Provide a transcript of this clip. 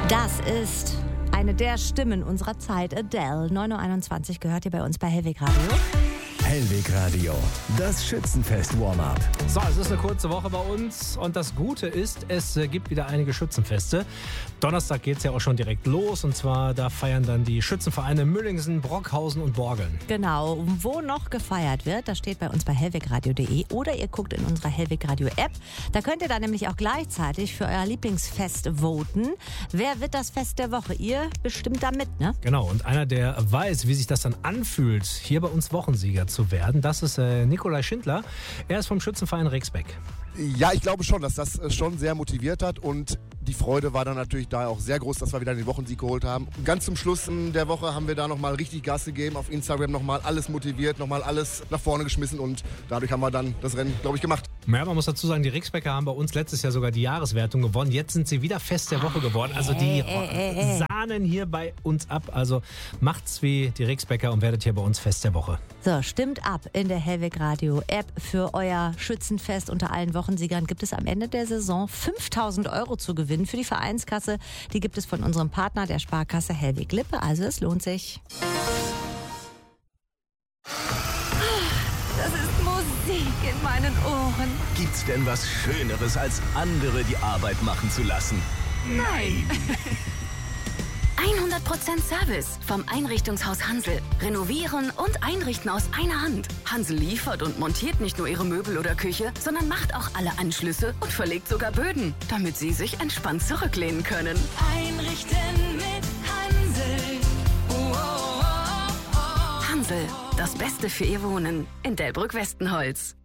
Das ist eine der Stimmen unserer Zeit, Adele. 9.21 Uhr gehört ihr bei uns bei Hellweg Radio. Hellweg Radio, das Schützenfest-Warm-up. So, es ist eine kurze Woche bei uns und das Gute ist, es gibt wieder einige Schützenfeste. Donnerstag geht es ja auch schon direkt los und zwar da feiern dann die Schützenvereine Müllingsen, Brockhausen und Borgeln. Genau, wo noch gefeiert wird, das steht bei uns bei hellwegradio.de oder ihr guckt in unserer Hellweg Radio App. Da könnt ihr dann nämlich auch gleichzeitig für euer Lieblingsfest voten. Wer wird das Fest der Woche? Ihr bestimmt da mit, ne? Genau, und einer, der weiß, wie sich das dann anfühlt, hier bei uns Wochensieger zu werden, das ist Nikolai Schindler. Er ist vom Schützenverein Rexbeck. Ja, ich glaube schon, dass das schon sehr motiviert hat und die Freude war dann natürlich da auch sehr groß, dass wir wieder den Wochensieg geholt haben. Ganz zum Schluss der Woche haben wir da nochmal richtig Gas gegeben, auf Instagram nochmal alles motiviert, nochmal alles nach vorne geschmissen und dadurch haben wir dann das Rennen, glaube ich, gemacht. Ja, man muss dazu sagen, die Rexbecker haben bei uns letztes Jahr sogar die Jahreswertung gewonnen. Jetzt sind sie wieder Fest der Woche geworden. Also die sahnen hier bei uns ab. Also macht's wie die Rexbecker und werdet hier bei uns Fest der Woche. So, stimmt ab in der Hellweg Radio App für euer Schützenfest. Unter allen Wochensiegern gibt es am Ende der Saison 5.000 € zu gewinnen für die Vereinskasse. Die gibt es von unserem Partner, der Sparkasse Hellweg Lippe. Also es lohnt sich. Das ist Musik in meinen Ohren. Gibt's denn was Schöneres, als andere die Arbeit machen zu lassen? Nein. 100% Service vom Einrichtungshaus Hansel. Renovieren und einrichten aus einer Hand. Hansel liefert und montiert nicht nur ihre Möbel oder Küche, sondern macht auch alle Anschlüsse und verlegt sogar Böden, damit Sie sich entspannt zurücklehnen können. Einrichten mit Hansel. Hansel, das Beste für Ihr Wohnen in Delbrück-Westenholz.